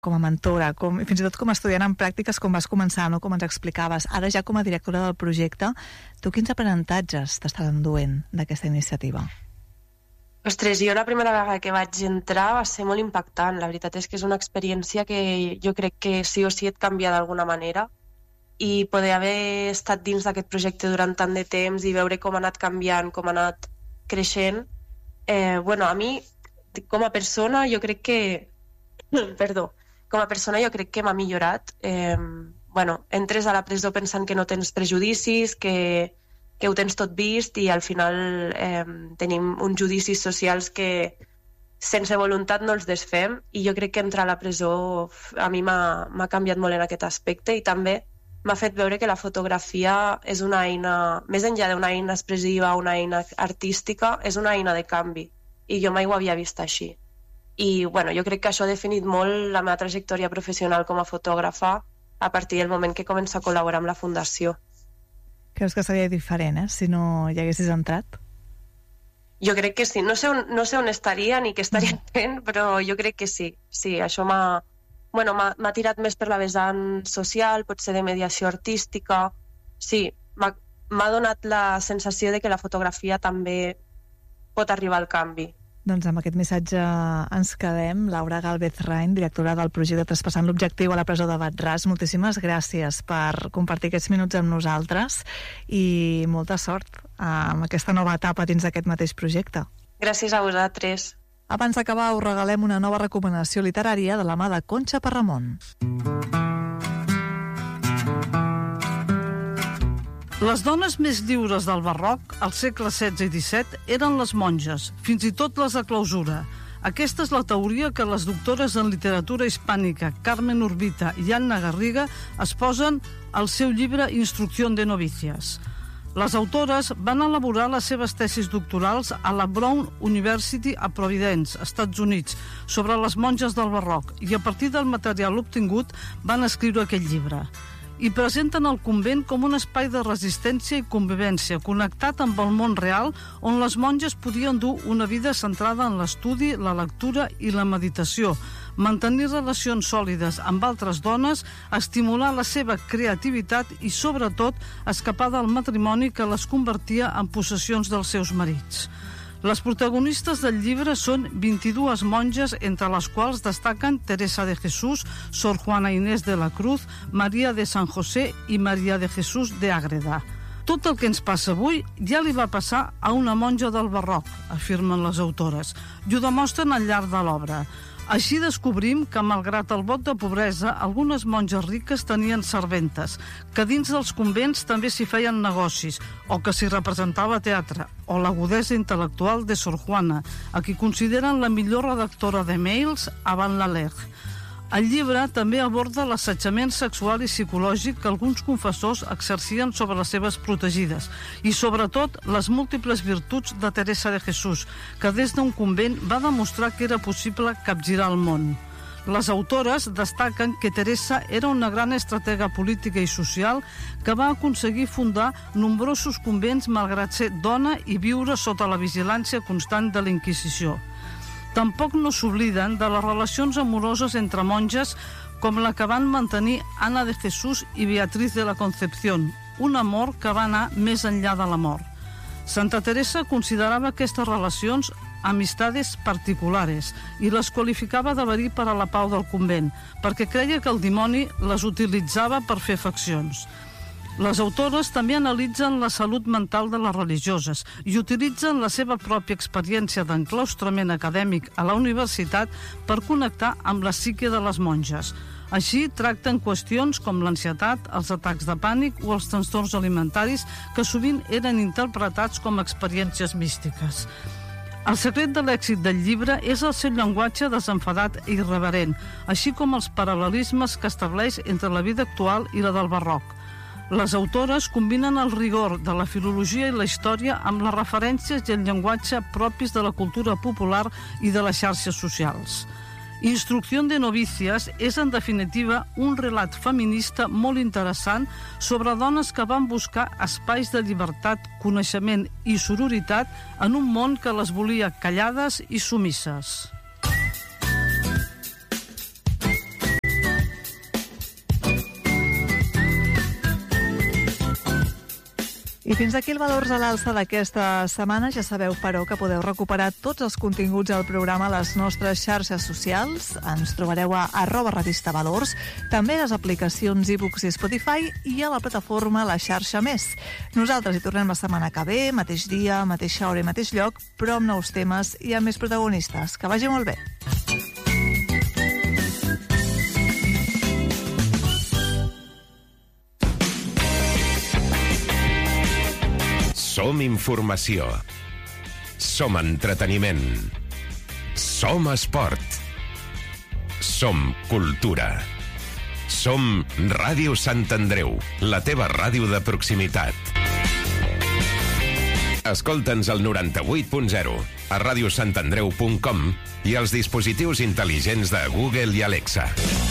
com a mentora, fins i tot com a estudiant en pràctiques, com vas començar, no? Com ens explicaves. Ara ja com a directora del projecte, tu quins aprenentatges t'estàs enduent d'aquesta iniciativa? Ostres, jo la primera vegada que vaig entrar va ser molt impactant. La veritat és que és una experiència que jo crec que sí o sí et canvia d'alguna manera, i poder haver estat dins d'aquest projecte durant tant de temps i veure com ha anat canviant, com ha anat creixent, a mi, com a persona, jo crec que... com a persona jo crec que m'ha millorat. Entres a la presó pensant que no tens prejudicis, que ho tens tot vist, i al final tenim uns judicis socials que sense voluntat no els desfem, i jo crec que entrar a la presó a mi m'ha canviat molt en aquest aspecte, i també m'ha fet veure que la fotografia és una eina, més enllà d'una eina expressiva, una eina artística, és una eina de canvi, i jo mai ho havia vist així. I jo crec que això ha definit molt la meva trajectòria professional com a fotògrafa a partir del moment que començo a col·laborar amb la Fundació. Creus que seria diferent, si no hi haguessis entrat? Jo crec que sí. No sé on estaria ni què estaria fent, però jo crec que sí. Sí, això m'ha tirat més per la vessant social, potser de mediació artística. Sí, m'ha donat la sensació de que la fotografia també pot arribar al canvi. Doncs amb aquest missatge ens quedem. Laura Gálvez Rain, directora del projecte Traspassant l'Objectiu a la presó de Wad-Ras, moltíssimes gràcies per compartir aquests minuts amb nosaltres i molta sort amb aquesta nova etapa dins d'aquest mateix projecte. Gràcies a vosaltres. Abans d'acabar, us regalem una nova recomanació literària de la mà de Conxa Parramon. Les dones més lliures del barroc, al segle XVI i XVII, eren les monges, fins i tot les de clausura. Aquesta és la teoria que les doctores en literatura hispànica Carmen Urbita i Anna Garriga es posen al seu llibre Instrucción de novicias. Les autores van elaborar les seves tesis doctorals a la Brown University a Providence, Estats Units, sobre les monges del barroc, i a partir del material obtingut van escriure aquest llibre. I presenten el convent com un espai de resistència i convivència connectat amb el món real, on les monges podien dur una vida centrada en l'estudi, la lectura i la meditació, mantenir relacions sòlides amb altres dones, estimular la seva creativitat i, sobretot, escapar del matrimoni que les convertia en possessions dels seus marits. Les protagonistes del llibre són 22 monges, entre les quals destaquen Teresa de Jesús, Sor Juana Inés de la Cruz, Maria de San José i Maria de Jesús de Ágreda. Tot el que ens passa avui ja li va passar a una monja del barroc, afirmen les autores, i ho demostren al llarg de l'obra. Així descobrim que, malgrat el vot de pobresa, algunes monges riques tenien serventes, que dins dels convents també s'hi feien negocis, o que s'hi representava teatre, o l'agudesa intel·lectual de Sor Juana, a qui consideren la millor redactora de mails avant la lettre. El llibre també aborda l'assetjament sexual i psicològic que alguns confessors exercien sobre les seves protegides i, sobretot, les múltiples virtuts de Teresa de Jesús, que des d'un convent va demostrar que era possible capgirar el món. Les autores destaquen que Teresa era una gran estratega política i social que va aconseguir fundar nombrosos convents malgrat ser dona i viure sota la vigilància constant de la Inquisició. Tampoc no s'obliden de les relacions amoroses entre monges com la que van mantenir Ana de Jesús i Beatriz de la Concepción, un amor que va anar més enllà de la mort. Santa Teresa considerava aquestes relacions amistades particulares i les qualificava de verí per a la pau del convent, perquè creia que el dimoni les utilitzava per fer faccions. Les autores també analitzen la salut mental de les religioses i utilitzen la seva pròpia experiència d'enclaustrament acadèmic a la universitat per connectar amb la psique de les monges. Així tracten qüestions com l'ansietat, els atacs de pànic o els trastorns alimentaris que sovint eren interpretats com a experiències místiques. El secret de l'èxit del llibre és el seu llenguatge desenfadat i irreverent, així com els paral·lelismes que estableix entre la vida actual i la del barroc. Les autores combinen el rigor de la filologia i la història amb les referències i el llenguatge propis de la cultura popular i de les xarxes socials. Instrucción de novicias és, en definitiva, un relat feminista molt interessant sobre dones que van buscar espais de llibertat, coneixement i sororitat en un món que les volia callades i sumisses. I fins aquí el Valors a l'Alça d'aquesta setmana. Ja sabeu, però, que podeu recuperar tots els continguts del programa a les nostres xarxes socials. Ens trobareu a @revistavalors, també a les aplicacions iBooks i Spotify i a la plataforma La Xarxa Més. Nosaltres hi tornem la setmana que ve, mateix dia, mateixa hora i mateix lloc, però amb nous temes i amb més protagonistes. Que vagi molt bé. Som informació. Som entreteniment. Som esport. Som cultura. Som Ràdio Sant Andreu, la teva ràdio de proximitat. Escolta'ns al 98.0, a radiosantandreu.com i als dispositius intel·ligents de Google i Alexa.